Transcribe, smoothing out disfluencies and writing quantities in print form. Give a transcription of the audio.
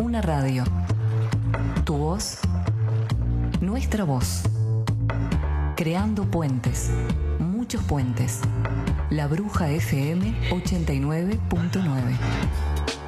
una radio. Tu voz, nuestra voz. Creando puentes, muchos puentes. La Bruja FM 89.9.